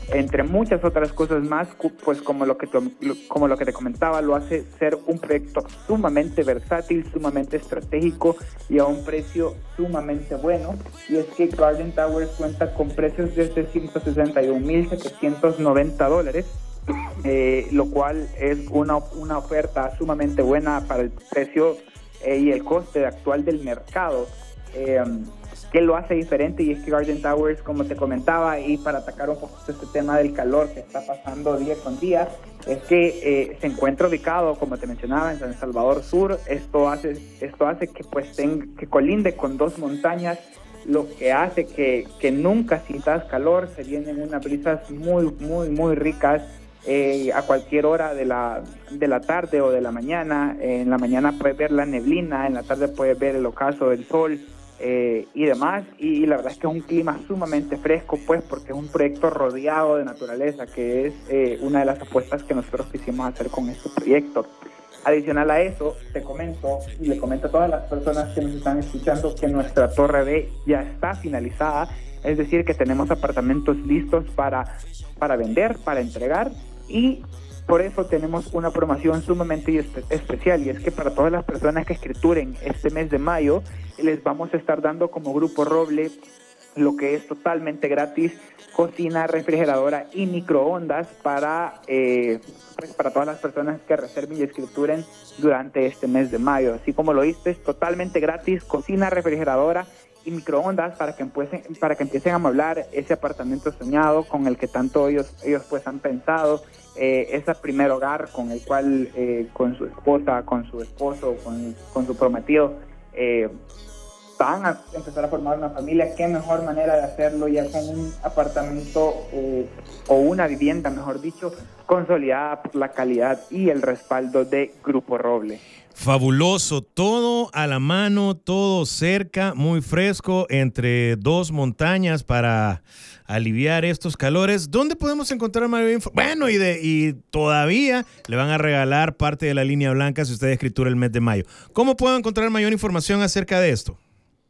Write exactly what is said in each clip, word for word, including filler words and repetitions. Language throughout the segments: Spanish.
entre muchas otras cosas más, pues como lo que te, como lo que te comentaba, lo hace ser un proyecto sumamente versátil, sumamente estratégico y a un precio sumamente bueno. Y es que Garden Towers cuenta con precios desde ciento sesenta y un mil setecientos noventa dólares, eh, lo cual es una, una oferta sumamente buena para el precio eh, y el coste actual del mercado. Eh, ¿Qué lo hace diferente? Y es que Garden Towers, como te comentaba, y para atacar un poco este tema del calor que está pasando día con día, es que eh, se encuentra ubicado, como te mencionaba, en San Salvador Sur. Esto hace, esto hace que, pues, ten, que colinde con dos montañas, lo que hace que, que nunca sientas calor. Se vienen unas brisas muy, muy, muy ricas eh, a cualquier hora de la, de la tarde o de la mañana. Eh, en la mañana puedes ver la neblina, en la tarde puedes ver el ocaso del sol. Eh, y demás, y la verdad es que es un clima sumamente fresco, pues, porque es un proyecto rodeado de naturaleza, que es eh, una de las apuestas que nosotros quisimos hacer con este proyecto. Adicional a eso, te comento, y le comento a todas las personas que nos están escuchando, que nuestra Torre B ya está finalizada, es decir, que tenemos apartamentos listos para, para vender, para entregar, y por eso tenemos una promoción sumamente espe- especial, y es que para todas las personas que escrituren este mes de mayo, les vamos a estar dando como Grupo Roble lo que es totalmente gratis: cocina, refrigeradora y microondas para, eh, pues para todas las personas que reserven y escrituren durante este mes de mayo. Así como lo viste, es totalmente gratis: cocina, refrigeradora y microondas para que empiecen, para que empiecen a amueblar ese apartamento soñado con el que tanto ellos, ellos pues han pensado. Eh, ese primer hogar con el cual, eh, con su esposa, con su esposo, con, con su prometido, eh, van a empezar a formar una familia. Qué mejor manera de hacerlo ya con un apartamento eh, o una vivienda, mejor dicho, consolidada por la calidad y el respaldo de Grupo Roble. Fabuloso, todo a la mano, todo cerca, muy fresco, entre dos montañas para aliviar estos calores. ¿Dónde podemos encontrar mayor info? Bueno, y, de, y todavía le van a regalar parte de la línea blanca si usted escritura el mes de mayo. ¿Cómo puedo encontrar mayor información acerca de esto?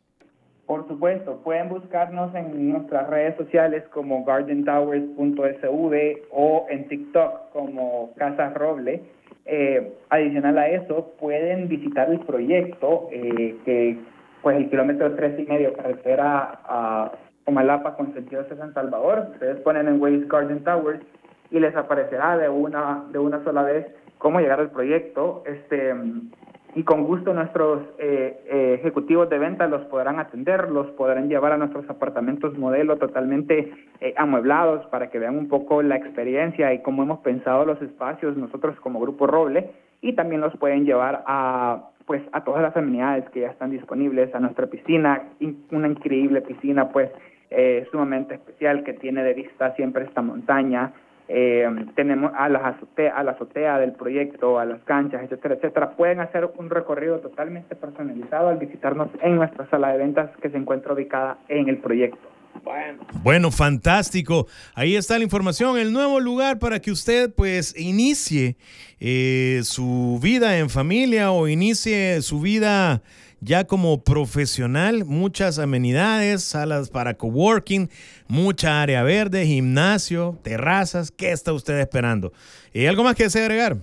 Por supuesto, pueden buscarnos en nuestras redes sociales como garden towers punto s v o en TikTok como Casas Roble. Eh, adicional a eso, pueden visitar el proyecto, eh, que pues el kilómetro tres y medio carretera a Comalapa con sentido hacia San Salvador. Ustedes ponen en Waze Garden Towers y les aparecerá de una de una sola vez cómo llegar al proyecto. Este y con gusto nuestros eh, eh, ejecutivos de venta los podrán atender, los podrán llevar a nuestros apartamentos modelo totalmente eh, amueblados para que vean un poco la experiencia y cómo hemos pensado los espacios nosotros como Grupo Roble, y también los pueden llevar a pues a todas las amenidades que ya están disponibles, a nuestra piscina, una increíble piscina pues eh, sumamente especial que tiene de vista siempre esta montaña. Eh, tenemos a la azotea, a la azotea del proyecto, a las canchas, etcétera, etcétera. Pueden hacer un recorrido totalmente personalizado al visitarnos en nuestra sala de ventas que se encuentra ubicada en el proyecto. Bueno, bueno, fantástico. Ahí está la información, el nuevo lugar para que usted pues inicie eh, su vida en familia o inicie su vida ya como profesional. Muchas amenidades, salas para coworking, mucha área verde, gimnasio, terrazas. ¿Qué está usted esperando? ¿Y algo más que desea agregar?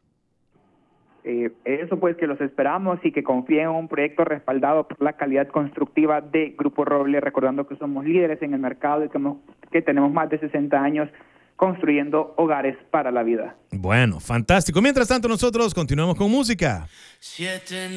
Eh, eso pues, que los esperamos y que confíen en un proyecto respaldado por la calidad constructiva de Grupo Roble, recordando que somos líderes en el mercado y que, hemos, que tenemos más de sesenta años construyendo hogares para la vida. Bueno, fantástico. Mientras tanto, nosotros continuamos con música. Siete